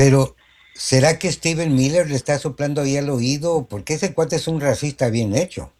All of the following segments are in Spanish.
Pero, ¿será que Steven Miller le está soplando ahí al oído? Porque ese cuate es un racista bien hecho.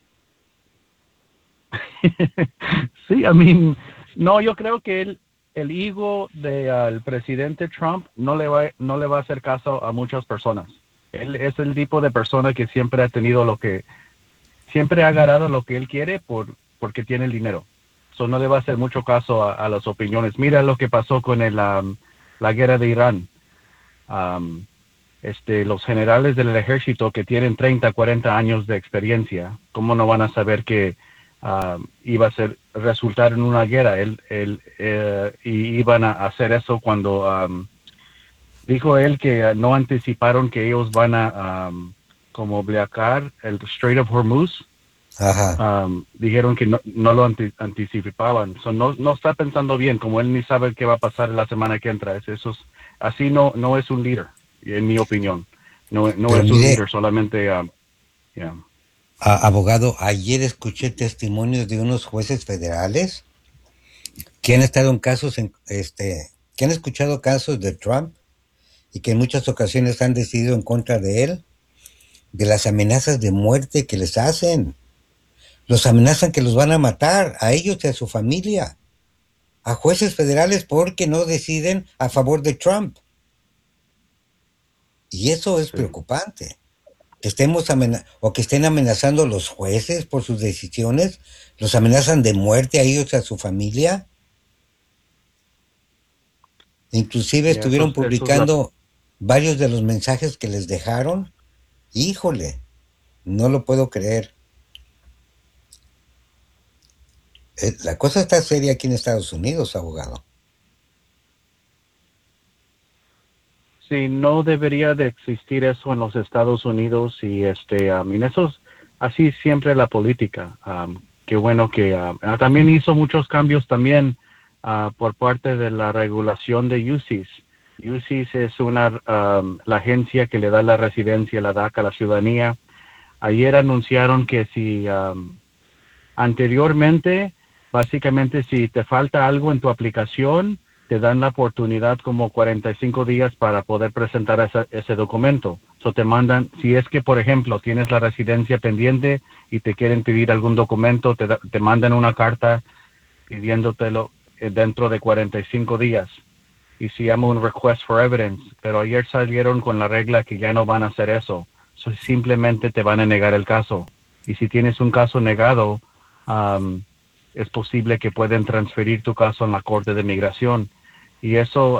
Sí, I mean, no, yo creo que el ego del presidente Trump no le va a hacer caso a muchas personas. Él es el tipo de persona que siempre ha tenido siempre ha agarrado lo que él quiere porque tiene el dinero. So no le va a hacer mucho caso a las opiniones. Mira lo que pasó con la guerra de Irán. Um, los generales del ejército que tienen 30, 40 años de experiencia, ¿cómo no van a saber que iba a resultar en una guerra? Y iban a hacer eso cuando dijo él que no anticiparon que ellos van a como bloquear el Strait of Hormuz. Ajá. Dijeron que no lo anticipaban. So, no está pensando bien, como él ni sabe qué va a pasar la semana que entra. Así no es un líder, en mi opinión. No Pero es un mire, líder, solamente, yeah. abogado, ayer escuché testimonios de unos jueces federales que han estado en casos, que han escuchado casos de Trump y que en muchas ocasiones han decidido en contra de él, de las amenazas de muerte que les hacen. Los amenazan que los van a matar, a ellos y a su familia, a jueces federales porque no deciden a favor de Trump. Y eso es Sí. preocupante. O que estén amenazando a los jueces por sus decisiones, los amenazan de muerte a ellos y a su familia. Inclusive Y estuvieron eso es la... publicando varios de los mensajes que les dejaron. Híjole, no lo puedo creer. La cosa está seria aquí en Estados Unidos, abogado. Sí, no debería de existir eso en los Estados Unidos y en así siempre la política. Qué bueno que también hizo muchos cambios también por parte de la regulación de UCIS. UCIS es la agencia que le da la residencia, la DACA a la ciudadanía. Ayer anunciaron que si anteriormente, básicamente, si te falta algo en tu aplicación, te dan la oportunidad como 45 días para poder presentar ese documento. So te mandan, si es que, por ejemplo, tienes la residencia pendiente y te quieren pedir algún documento, te mandan una carta pidiéndotelo dentro de 45 días. Y se llama un request for evidence. Pero ayer salieron con la regla que ya no van a hacer eso. So simplemente te van a negar el caso. Y si tienes un caso negado, um, es posible que pueden transferir tu caso en la Corte de Migración. Y eso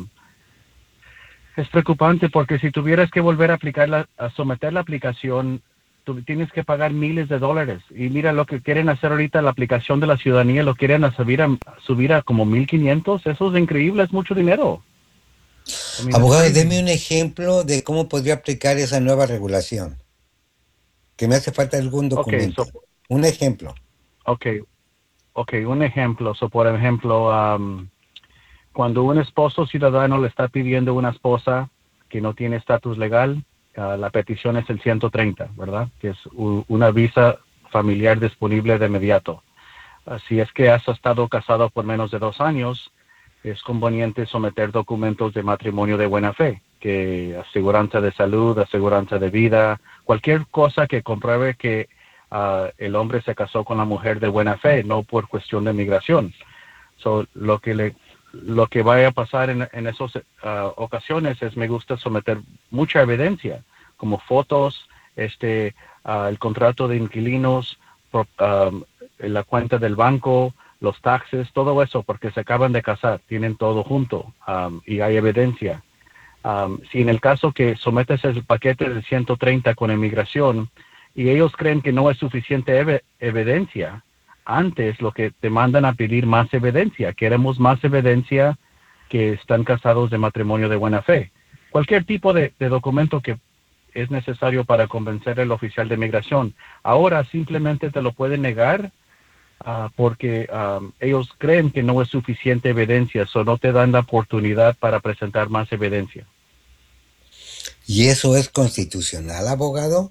es preocupante porque si tuvieras que volver a someter la aplicación, tú tienes que pagar miles de dólares. Y mira lo que quieren hacer ahorita, la aplicación de la ciudadanía, lo quieren subir a como 1,500. Eso es increíble, es mucho dinero. I mean, it's Abogado, crazy. deme un ejemplo de cómo podría aplicar esa nueva regulación, que me hace falta algún Okay, documento. Un ejemplo. okay, okay, un ejemplo. Por ejemplo, cuando un esposo ciudadano le está pidiendo a una esposa que no tiene estatus legal, la petición es el 130, ¿verdad? Que es una visa familiar disponible de inmediato. Si es que has estado casado por menos de 2 años, es conveniente someter documentos de matrimonio de buena fe, que aseguranza de salud, aseguranza de vida, cualquier cosa que compruebe que el hombre se casó con la mujer de buena fe, no por cuestión de migración. So, lo que vaya a pasar en esas ocasiones es me gusta someter mucha evidencia, como fotos, el contrato de inquilinos, la cuenta del banco, los taxes, todo eso, porque se acaban de casar, tienen todo junto y hay evidencia. Si en el caso que sometes el paquete de 130 con inmigración y ellos creen que no es suficiente evidencia, antes lo que te mandan a pedir más evidencia. Queremos más evidencia que están casados de matrimonio de buena fe. Cualquier tipo de documento que es necesario para convencer al oficial de migración. Ahora simplemente te lo pueden negar porque ellos creen que no es suficiente evidencia, o no te dan la oportunidad para presentar más evidencia. ¿Y eso es constitucional, abogado?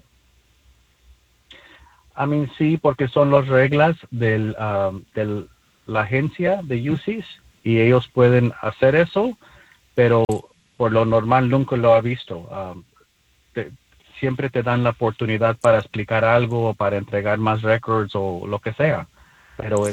I mean, sí, porque son las reglas de la agencia de UCIS y ellos pueden hacer eso, pero por lo normal nunca lo ha visto. Te- Siempre te dan la oportunidad para explicar algo o para entregar más records o lo que sea, pero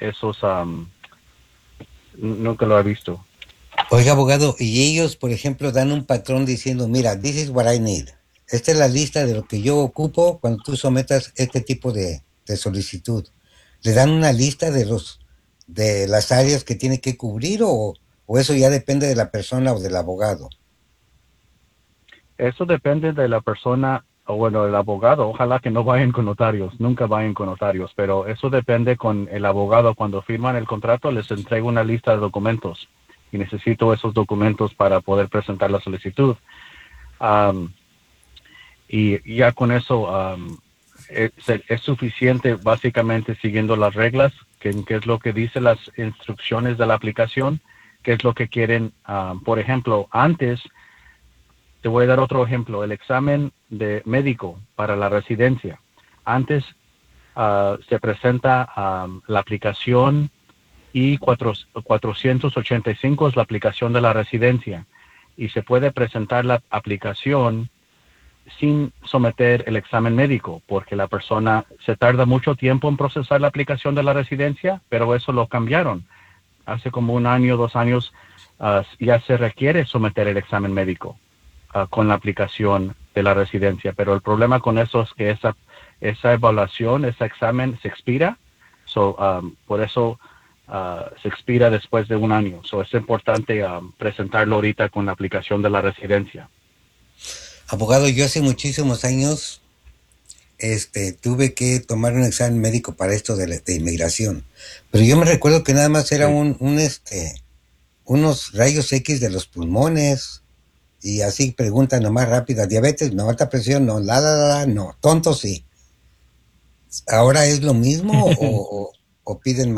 nunca lo he visto. Oiga, abogado, y ellos, por ejemplo, dan un patrón diciendo, mira, this is what I need. Esta es la lista de lo que yo ocupo cuando tú sometas este tipo de solicitud. ¿Le dan una lista de las áreas que tiene que cubrir o eso ya depende de la persona o del abogado? Eso depende de la persona, o bueno, el abogado. Ojalá que no vayan con notarios, nunca vayan con notarios, pero eso depende con el abogado. Cuando firman el contrato, les entrego una lista de documentos y necesito esos documentos para poder presentar la solicitud. Um, y ya con eso es suficiente, básicamente siguiendo las reglas, que es lo que dice las instrucciones de la aplicación, qué es lo que quieren. Por ejemplo, antes te voy a dar otro ejemplo, el examen de médico para la residencia. Antes se presenta la aplicación I-485 es la aplicación de la residencia y se puede presentar la aplicación sin someter el examen médico, porque la persona se tarda mucho tiempo en procesar la aplicación de la residencia, pero eso lo cambiaron. Hace como un año, 2 años, ya se requiere someter el examen médico con la aplicación de la residencia. Pero el problema con eso es que esa evaluación, ese examen se expira. Por eso se expira después de un año. Es importante presentarlo ahorita con la aplicación de la residencia. Abogado, yo hace muchísimos años tuve que tomar un examen médico para esto de inmigración. Pero yo me recuerdo que nada más era Sí. unos rayos X de los pulmones. Y así pregunta nomás rápida, diabetes, no, alta presión, no, no, tonto sí. ¿Ahora es lo mismo o piden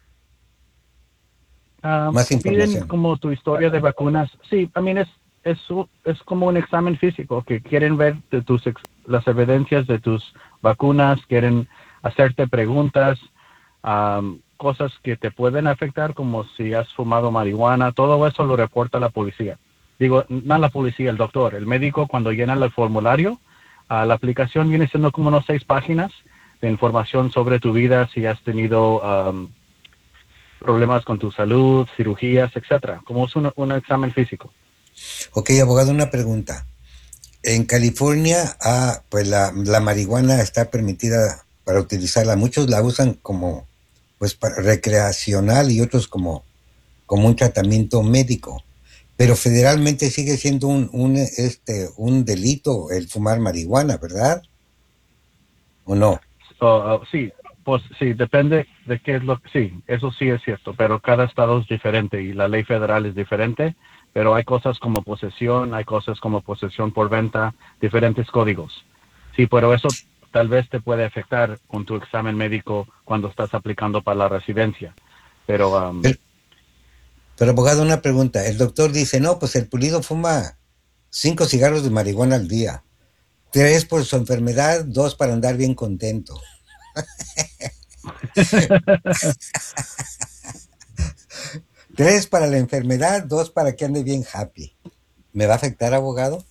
más Piden información? como tu historia de vacunas. Sí, también es como un examen físico que quieren ver de las evidencias de tus vacunas, quieren hacerte preguntas, cosas que te pueden afectar, como si has fumado marihuana, todo eso lo reporta la policía. Digo, no la policía, el doctor, el médico cuando llena el formulario, la aplicación viene siendo como unos 6 páginas de información sobre tu vida, si has tenido problemas con tu salud, cirugías, etcétera, como es un examen físico. Ok, abogado, una pregunta. En California, pues la marihuana está permitida para utilizarla. Muchos la usan como, pues, para recreacional y otros como un tratamiento médico. Pero federalmente sigue siendo un delito el fumar marihuana, ¿verdad? ¿O no? Sí, pues sí, depende de qué es lo que, sí, eso sí es cierto, pero cada estado es diferente y la ley federal es diferente, pero hay cosas como posesión, hay cosas como posesión por venta, diferentes códigos. Sí, pero eso tal vez te puede afectar con tu examen médico cuando estás aplicando para la residencia. Pero Pero, pero abogado, una pregunta. El doctor dice, no, pues el pulido fuma 5 cigarros de marihuana al día. 3 por su enfermedad, 2 para andar bien contento. 3 para la enfermedad, 2 para que ande bien happy. ¿Me va a afectar, abogado?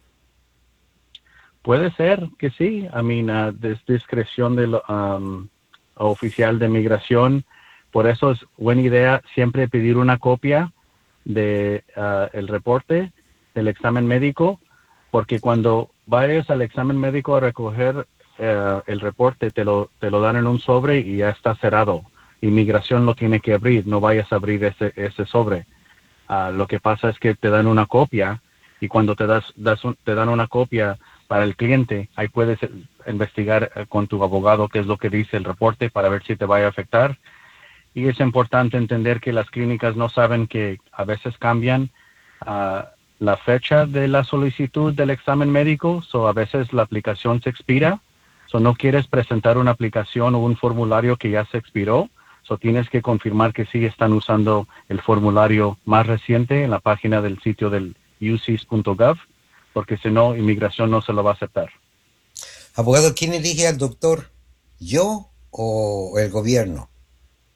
puede ser que sí, I mean, es discreción del oficial de migración. Por eso es buena idea siempre pedir una copia de el reporte del examen médico, porque cuando vayas al examen médico a recoger el reporte, te lo dan en un sobre y ya está cerrado. Inmigración lo tiene que abrir, no vayas a abrir ese sobre. Lo que pasa es que te dan una copia y cuando te dan una copia para el cliente, ahí puedes investigar con tu abogado qué es lo que dice el reporte para ver si te va a afectar. Y es importante entender que las clínicas no saben que a veces cambian uh, la fecha de la solicitud del examen médico, a veces la aplicación se expira, no quieres presentar una aplicación o un formulario que ya se expiró, tienes que confirmar que sí están usando el formulario más reciente en la página del sitio del ucis.gov, porque si no, inmigración no se lo va a aceptar. Abogado, ¿quién elige al doctor? ¿Yo o el gobierno?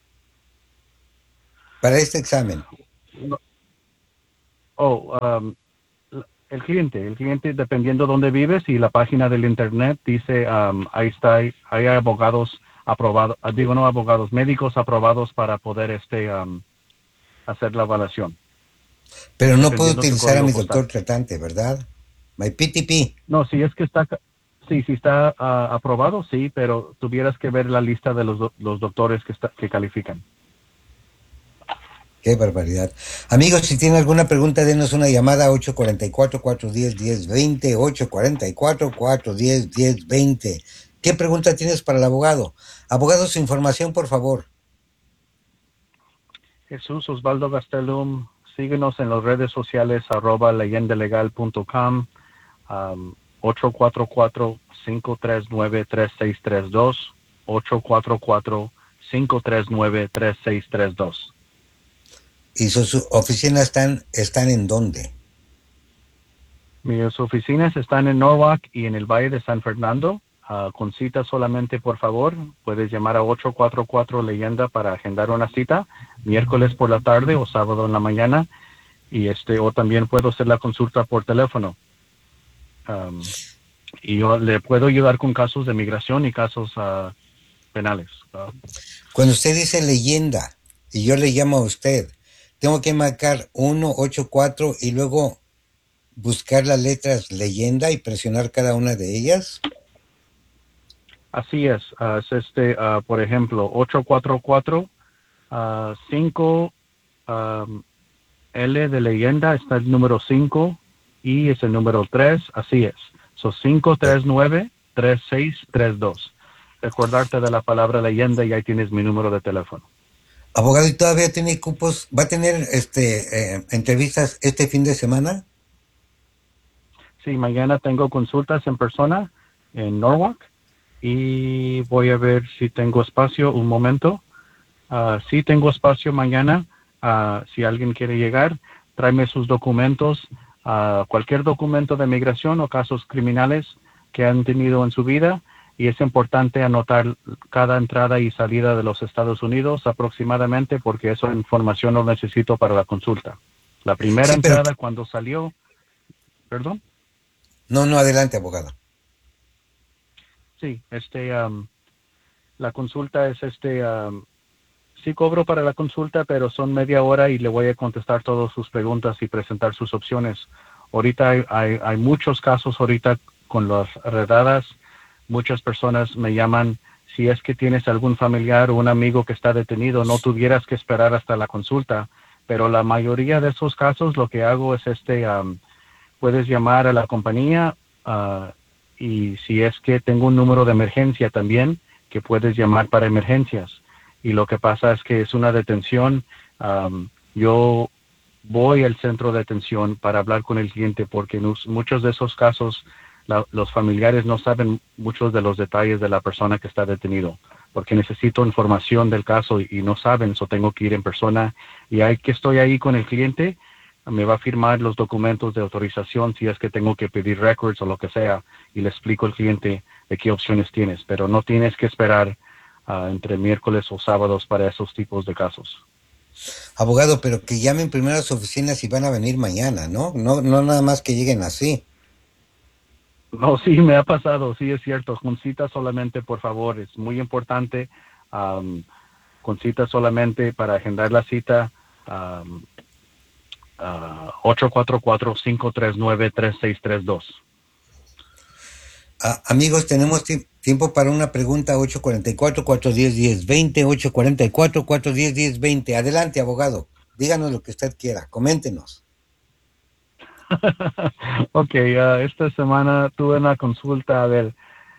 Para este examen. Oh, El cliente, dependiendo dónde vives y la página del internet dice, ahí está, hay abogados aprobados, digo no abogados, médicos aprobados para poder hacer la evaluación, Pero no puedo dependiendo su utilizar a código mi postal. doctor tratante, ¿verdad? My PTP. No, si es que está, sí, si está aprobado, sí, pero tuvieras que ver la lista de los doctores que califican. Qué barbaridad. Amigos, si tienen alguna pregunta, denos una llamada 844-410-1020, 844-410-1020. ¿Qué pregunta tienes para el abogado? Abogado, su información, por favor. Jesús Osvaldo Gastelum, síguenos en las redes sociales, @leyendalegal.com, 844-539-3632, 844-539-3632. ¿Y sus oficinas están en dónde? Mis oficinas están en Norwalk y en el Valle de San Fernando. Con cita solamente, por favor, puedes llamar a 844-Leyenda para agendar una cita, miércoles por la tarde o sábado en la mañana, y o también puedo hacer la consulta por teléfono. Y yo le puedo ayudar con casos de migración y casos penales. Cuando usted dice leyenda y yo le llamo a usted, tengo que marcar 184 y luego buscar las letras leyenda y presionar cada una de ellas. Así es, por ejemplo, 844 5 L de leyenda está el número 5 y es el número 3, así es. Son 539-3632. Recordarte de la palabra leyenda y ahí tienes mi número de teléfono. Abogado, ¿y todavía tiene cupos? ¿Va a tener entrevistas este fin de semana? Sí, mañana tengo consultas en persona en Norwalk y voy a ver si tengo espacio un momento. Sí tengo espacio mañana. Si alguien quiere llegar, tráeme sus documentos, cualquier documento de migración o casos criminales que han tenido en su vida. Y es importante anotar cada entrada y salida de los Estados Unidos aproximadamente porque esa información lo necesito para la consulta. La primera Sí, pero entrada cuando salió, perdón. no, no, adelante, abogado. Sí, la consulta es sí cobro para la consulta, pero son media hora y le voy a contestar todas sus preguntas y presentar sus opciones. Ahorita hay muchos casos ahorita con las redadas. Muchas personas me llaman, si es que tienes algún familiar o un amigo que está detenido, no tuvieras que esperar hasta la consulta. Pero la mayoría de esos casos lo que hago es puedes llamar a la compañía y si es que tengo un número de emergencia también, que puedes llamar para emergencias. Y lo que pasa es que es una detención. Yo voy al centro de detención para hablar con el cliente porque en muchos de esos casos los familiares no saben muchos de los detalles de la persona que está detenido porque necesito información del caso y no saben, so tengo que ir en persona y hay que estoy ahí con el cliente, me va a firmar los documentos de autorización si es que tengo que pedir records o lo que sea y le explico al cliente de qué opciones tienes, pero no tienes que esperar entre miércoles o sábados para esos tipos de casos. Abogado, pero que llamen primero a las oficinas y van a venir mañana, ¿no? No, no nada más que lleguen así. No, sí, me ha pasado, sí es cierto. Con cita solamente, por favor, es muy importante. Con cita solamente para agendar la cita. 844-539-3632. Amigos, tenemos tiempo para una pregunta. 844-410-1020, 844-410-1020. Adelante, abogado. Díganos lo que usted quiera. Coméntenos. Ok, esta semana tuve una consulta. A ver,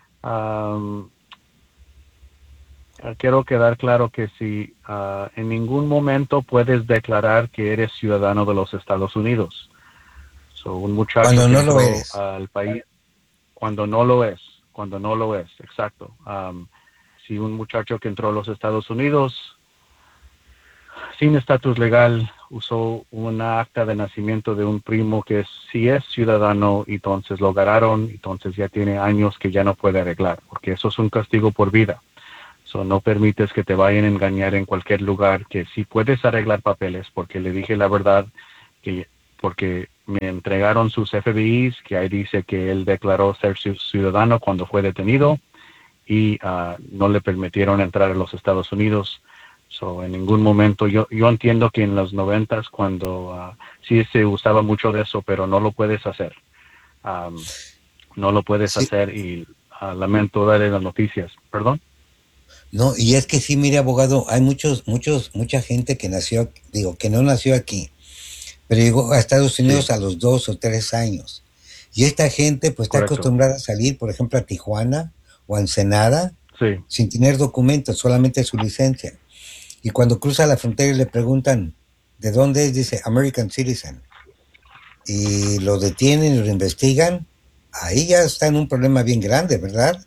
quiero quedar claro que si en ningún momento puedes declarar que eres ciudadano de los Estados Unidos. Un muchacho Cuando que no lo entró eres. al país cuando no lo es, exacto. Si un muchacho que entró a los Estados Unidos sin estatus legal usó una acta de nacimiento de un primo que sí es ciudadano, y entonces lo agarraron, entonces ya tiene años que ya no puede arreglar, porque eso es un castigo por vida. No permites que te vayan a engañar en cualquier lugar, que sí puedes arreglar papeles, porque le dije la verdad, que porque me entregaron sus FBIs, que ahí dice que él declaró ser ciudadano cuando fue detenido y no le permitieron entrar a los Estados Unidos. So, en ningún momento, yo entiendo que en los 90s cuando sí se usaba mucho de eso, pero no lo puedes hacer. No lo puedes Sí, hacer y lamento darle las noticias. ¿Perdón? no, y es que sí, mire, abogado, hay mucha gente que nació, digo, que no nació aquí, pero llegó a Estados Sí, Unidos a los 2 o 3 años. Y esta gente pues está correcto. acostumbrada a salir, por ejemplo, a Tijuana o a Ensenada Sí, sin tener documentos, solamente su licencia. Y cuando cruza la frontera y le preguntan de dónde es, dice American Citizen. Y lo detienen y lo investigan, ahí ya está en un problema bien grande, ¿verdad?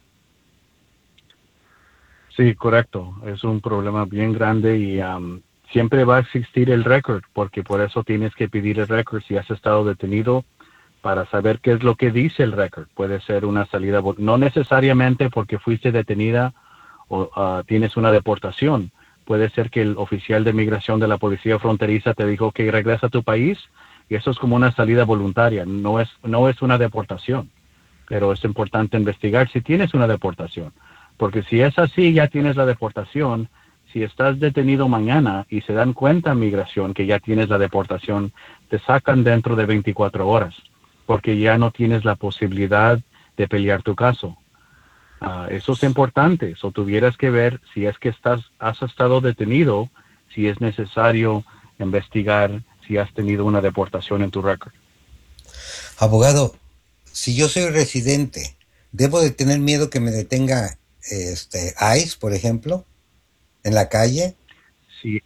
sí, correcto. Es un problema bien grande y siempre va a existir el récord, porque por eso tienes que pedir el récord si has estado detenido para saber qué es lo que dice el récord. Puede ser una salida, no necesariamente porque fuiste detenida o tienes una deportación. Puede ser que el oficial de migración de la policía fronteriza te dijo que regresa a tu país y eso es como una salida voluntaria, no es una deportación, pero es importante investigar si tienes una deportación, porque si es así ya tienes la deportación. Si estás detenido mañana y se dan cuenta en migración que ya tienes la deportación, te sacan dentro de 24 horas, porque ya no tienes la posibilidad de pelear tu caso. Eso es importante. Eso tuvieras que ver si es que has estado detenido, si es necesario investigar si has tenido una deportación en tu récord. Abogado, si yo soy residente, ¿debo de tener miedo que me detenga ICE, por ejemplo, en la calle? Si,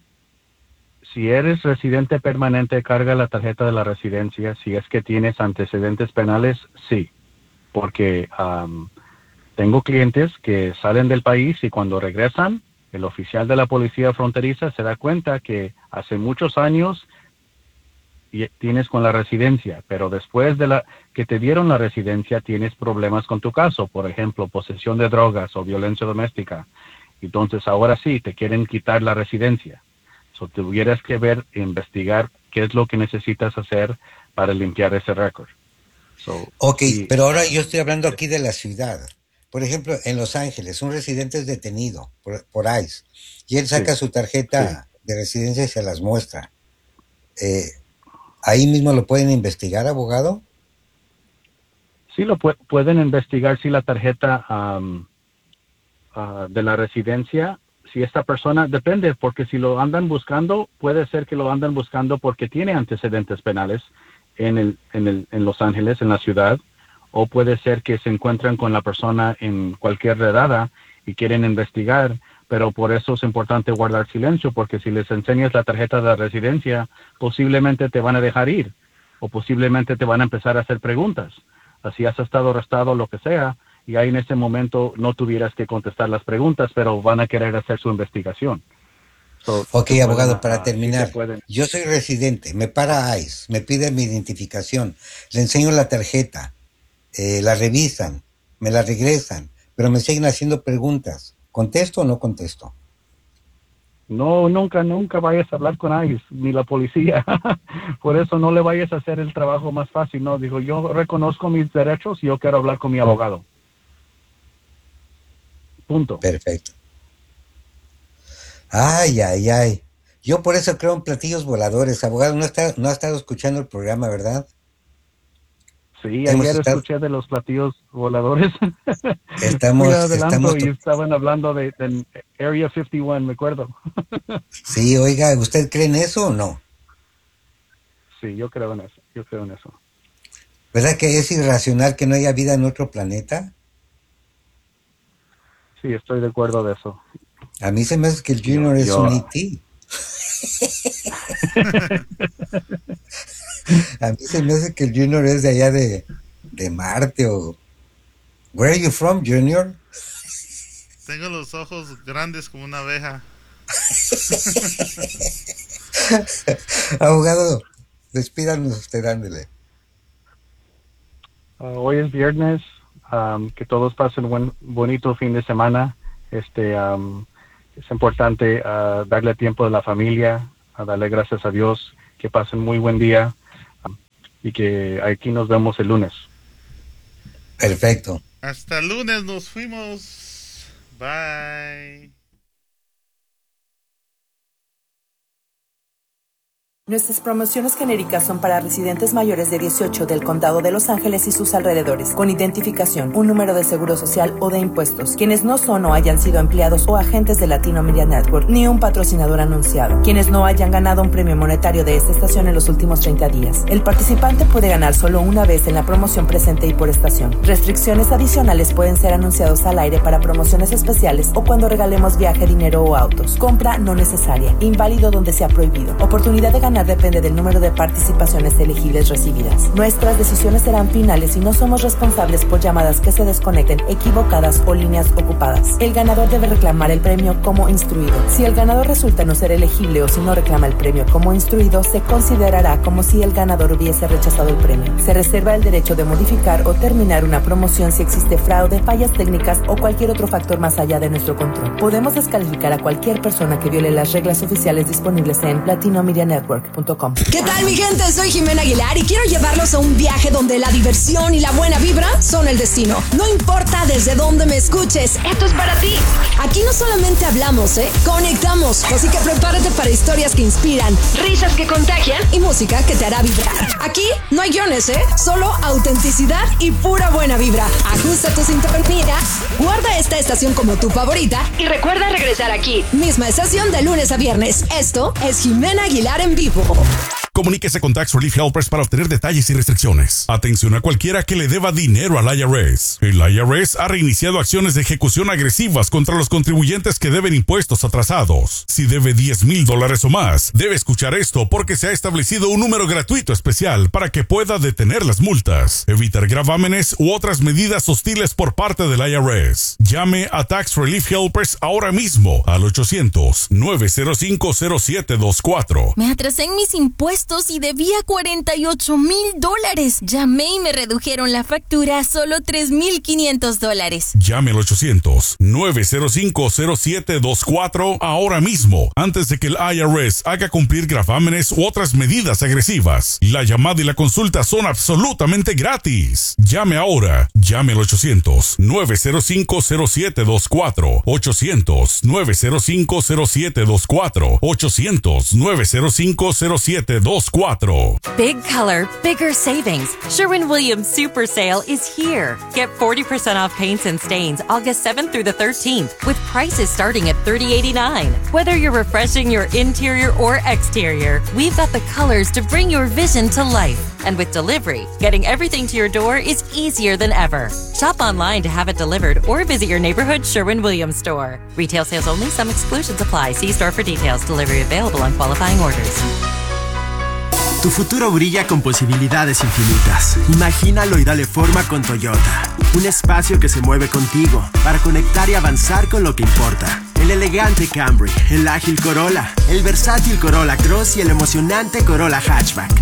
si eres residente permanente, carga la tarjeta de la residencia. Si es que tienes antecedentes penales, sí, porque tengo clientes que salen del país y cuando regresan, el oficial de la policía fronteriza se da cuenta que hace muchos años tienes con la residencia, pero después de la que te dieron la residencia tienes problemas con tu caso, por ejemplo, posesión de drogas o violencia doméstica. Entonces ahora sí te quieren quitar la residencia. So, tuvieras que ver, investigar qué es lo que necesitas hacer para limpiar ese récord. So, Ok, sí, pero ahora yo estoy hablando aquí de la ciudad. Por ejemplo, en Los Ángeles, un residente es detenido por ICE y él sí, saca su sí. tarjeta de residencia y se las muestra. Eh, ¿Ahí mismo lo pueden investigar, abogado? Sí lo pueden investigar si la tarjeta de la residencia, si esta persona, depende, porque si lo andan buscando, puede ser que lo andan buscando porque tiene antecedentes penales en Los Ángeles, en la ciudad, o puede ser que se encuentran con la persona en cualquier redada y quieren investigar, pero por eso es importante guardar silencio, porque si les enseñas la tarjeta de la residencia, posiblemente te van a dejar ir, o posiblemente te van a empezar a hacer preguntas. Así has estado arrestado, lo que sea, y ahí en ese momento no tuvieras que contestar las preguntas, pero van a querer hacer su investigación. So, Ok, te pueden, abogado, para sí te terminar, pueden. yo soy residente, me para ICE, me pide mi identificación, le enseño la tarjeta, la revisan, me la regresan, pero me siguen haciendo preguntas. ¿Contesto o no contesto? No, nunca, nunca vayas a hablar con ICE, ni la policía. Por eso no le vayas a hacer el trabajo más fácil. No, digo, yo reconozco mis derechos y yo quiero hablar con mi abogado. Punto. Perfecto. Ay, ay, ay. Yo por eso creo en platillos voladores. Abogado, no ha estado escuchando el programa, ¿verdad? Sí, Hemos ayer estado, escuché de los platillos voladores. Fui estamos, adelanto estamos, y estaban hablando de Area 51, me acuerdo. sí, oiga, ¿usted cree en eso o no? Sí, yo creo en eso, yo creo en eso. ¿Verdad que es irracional que no haya vida en otro planeta? Sí, estoy de acuerdo de eso. A mí se me hace que el Yo, Junior es un yo, E.T. A mí se me hace que el Junior es de allá de Marte o... Where are you from, Junior? Tengo los ojos grandes como una abeja. Abogado, despídanos usted, ándele. hoy es viernes, que todos pasen un bonito fin de semana. Es importante darle tiempo a la familia, a darle gracias a Dios, que pasen muy buen día. y que aquí nos vemos el lunes. Perfecto. Hasta el lunes nos fuimos. Bye. Nuestras promociones genéricas son para residentes mayores de 18 del Condado de Los Ángeles y sus alrededores, con identificación, un número de seguro social o de impuestos, quienes no son o hayan sido empleados o agentes de Latino Media Network, ni un patrocinador anunciado, quienes no hayan ganado un premio monetario de esta estación en los últimos 30 días. El participante puede ganar solo una vez en la promoción presente y por estación. Restricciones adicionales pueden ser anunciados al aire para promociones especiales o cuando regalemos viaje, dinero o autos. Compra no necesaria, inválido donde sea prohibido. Oportunidad de ganar depende del número de participaciones elegibles recibidas. Nuestras decisiones serán finales y no somos responsables por llamadas que se desconecten, equivocadas o líneas ocupadas. El ganador debe reclamar el premio como instruido. Si el ganador resulta no ser elegible o si no reclama el premio como instruido, se considerará como si el ganador hubiese rechazado el premio. Se reserva el derecho de modificar o terminar una promoción si existe fraude, fallas técnicas o cualquier otro factor más allá de nuestro control. Podemos descalificar a cualquier persona que viole las reglas oficiales disponibles en latinomedianetwork.com. ¿Qué tal, mi gente? Soy Jimena Aguilar y quiero llevarlos a un viaje donde la diversión y la buena vibra son el destino. No importa desde dónde me escuches, esto es para ti. Aquí no solamente hablamos, conectamos. Así que prepárate para historias que inspiran, risas que contagian y música que te hará vibrar. Aquí no hay guiones, solo autenticidad y pura buena vibra. Ajusta tu sintonía, guarda esta estación como tu favorita y recuerda regresar aquí. Misma estación de lunes a viernes. Esto es Jimena Aguilar en vivo. Comuníquese con Tax Relief Helpers para obtener detalles y restricciones. Atención a cualquiera que le deba dinero al IRS. El IRS ha reiniciado acciones de ejecución agresivas contra los contribuyentes que deben impuestos atrasados. Si debe $10,000 o más, debe escuchar esto porque se ha establecido un número gratuito especial para que pueda detener las multas, evitar gravámenes u otras medidas hostiles por parte del IRS. Llame a Tax Relief Helpers ahora mismo al 800-905-0724. Me atrasé en mis impuestos y debía $48,000. Llamé y me redujeron la factura a solo $3,500. Llame al 800-905-0724 ahora mismo, antes de que el IRS haga cumplir gravámenes u otras medidas agresivas. La llamada y la consulta son absolutamente gratis. Llame ahora. Llame al 800-905-0724. 800-905-0724. 800-905-0724. Big color, bigger savings. Sherwin-Williams Super Sale is here. Get 40% off paints and stains August 7th through the 13th with prices starting at $30.89. Whether you're refreshing your interior or exterior, we've got the colors to bring your vision to life. And with delivery, getting everything to your door is easier than ever. Shop online to have it delivered or visit your neighborhood Sherwin-Williams store. Retail sales only. Some exclusions apply. See store for details. Delivery available on qualifying orders. Tu futuro brilla con posibilidades infinitas. Imagínalo y dale forma con Toyota. Un espacio que se mueve contigo para conectar y avanzar con lo que importa. El elegante Camry, el ágil Corolla, el versátil Corolla Cross y el emocionante Corolla Hatchback.